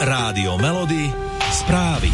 Rádio Melody, správy.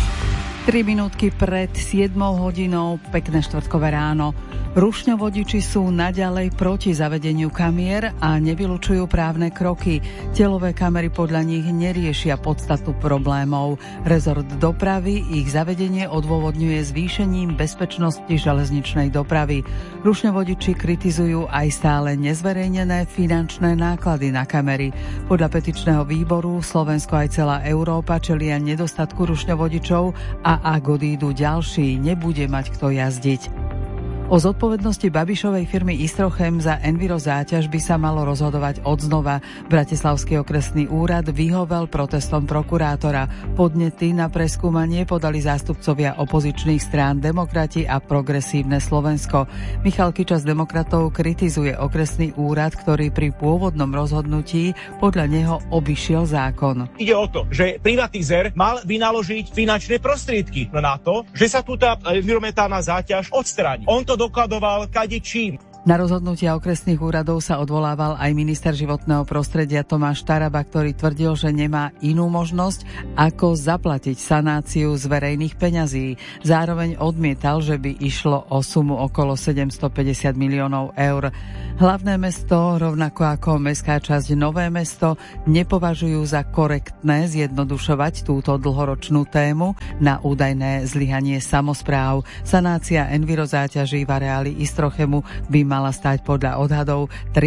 3 minútky pred 7 hodinou, pekné štvrtkové ráno. Rušňovodiči sú naďalej proti zavedeniu kamier a nevylučujú právne kroky. Telové kamery podľa nich neriešia podstatu problémov. Rezort dopravy ich zavedenie odôvodňuje zvýšením bezpečnosti železničnej dopravy. Rušňovodiči kritizujú aj stále nezverejnené finančné náklady na kamery. Podľa petičného výboru Slovensko aj celá Európa čelia nedostatku rušňovodičov a ak odídu ďalší, nebude mať kto jazdiť. O zodpovednosti Babišovej firmy Istrochem za enviro záťaž by sa malo rozhodovať odznova. Bratislavský okresný úrad vyhovel protestom prokurátora. Podnety na preskúmanie podali zástupcovia opozičných strán Demokrati a Progresívne Slovensko. Michal Kiča z Demokratov kritizuje okresný úrad, ktorý pri pôvodnom rozhodnutí podľa neho obišiel zákon. Ide o to, že privatizer mal vynaložiť finančné prostriedky na to, že sa tu tá environmentálna záťaž odstráni. On to dokladoval kadečím. Na rozhodnutia okresných úradov sa odvolával aj minister životného prostredia Tomáš Taraba, ktorý tvrdil, že nemá inú možnosť, ako zaplatiť sanáciu z verejných peňazí. Zároveň odmietal, že by išlo o sumu okolo 750 miliónov eur. Hlavné mesto, rovnako ako mestská časť Nové Mesto, nepovažujú za korektné zjednodušovať túto dlhoročnú tému na údajné zlyhanie samospráv. Sanácia envirozáťaží v areáli Istrochemu by mala stáť podľa odhadov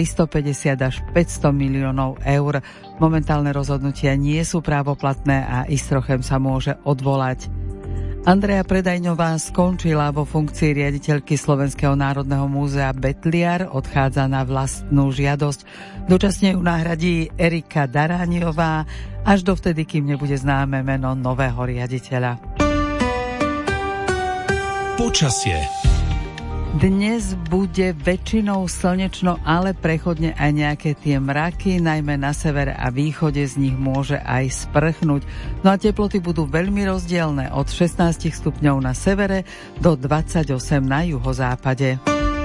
350 až 500 miliónov eur. Momentálne rozhodnutia nie sú právoplatné a Istrochem sa môže odvolať. Andrea Predajňová skončila vo funkcii riaditeľky Slovenského národného múzea Betliar, odchádza na vlastnú žiadosť. Dočasne ju nahradí Erika Darániová, až dovtedy, kým nebude známe meno nového riaditeľa. Počasie. Dnes bude väčšinou slnečno, ale prechodne aj nejaké tie mraky, najmä na severe a východe z nich môže aj sprchnúť. No a teploty budú veľmi rozdielne, od 16 stupňov na severe do 28 na juhozápade.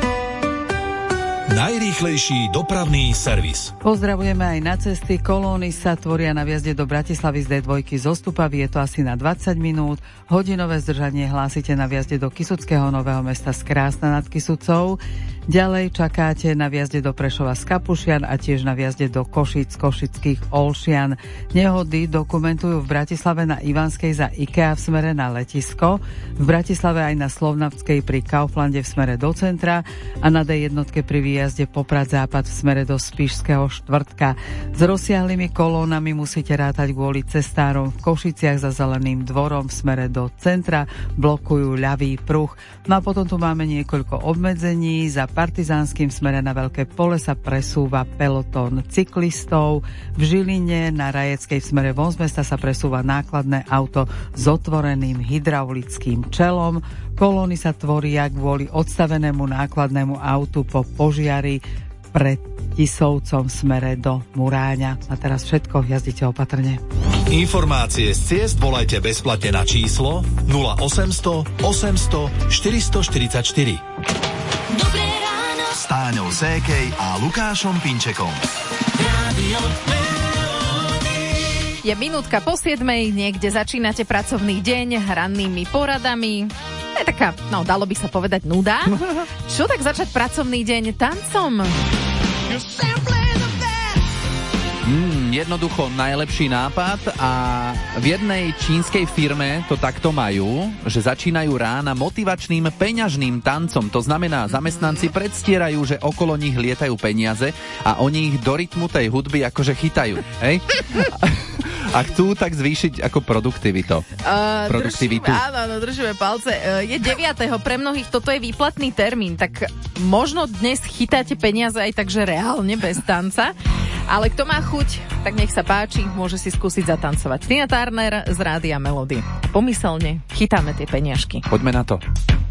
Najrýchlejší dopravný servis. Pozdravujeme aj na cesty. Kolóny sa tvoria na vjazde do Bratislavy z D2 zo Stupavy, je to asi na 20 minút. Hodinové zdržanie hlásite na vjazde do Kysuckého Nového Mesta z Krásna nad Kysucou. Ďalej čakáte na vjazde do Prešova z Kapušian a tiež na vjazde do Košíc z Košických Olšian. Nehody dokumentujú v Bratislave na Ivanskej za IKEA v smere na letisko, v Bratislave aj na Slovnavskej pri Kauflande v smere do centra a na D1 pri výjazde Poprad západ v smere do Spišského štvrtka. S rozsiahlými kolónami musíte rátať kvôli cestárom v Košiciach za Zeleným dvorom v smere do centra, blokujú ľavý pruh. No a potom tu máme niekoľko obmedzení. Za Partizánskym smere na Veľké Pole sa presúva pelotón cyklistov. V Žiline na Rajeckej v smere von z mesta sa presúva nákladné auto s otvoreným hydraulickým čelom. Kolóny sa tvoria kvôli odstavenému nákladnému autu po požiari pred Tisovcom v smere do Muráňa. A teraz všetko, jazdite opatrne. Informácie z ciest volajte bezplatne na číslo 0800 800 444. Dobré ráno s Táňou Sékej a Lukášom Pinčekom. Je minútka po 7:00, niekde začínate pracovný deň rannými poradami. Je taká, dalo by sa povedať nuda. Čo tak začať pracovný deň tancom? Jednoducho najlepší nápad a v jednej čínskej firme to takto majú, že začínajú rána motivačným peňažným tancom. To znamená, zamestnanci predstierajú, že okolo nich lietajú peniaze a oni ich do rytmu tej hudby akože chytajú. Hej? A chcú tak zvýšiť ako produktivitu. Áno, držíme palce. Je 9. Pre mnohých toto je výplatný termín, tak možno dnes chytáte peniaze aj takže reálne bez tanca. Ale kto má chuť, tak nech sa páči, môže si skúsiť zatancovať. Tina Turner z Rádia Melody. Pomyselne chytáme tie peniažky. Poďme na to.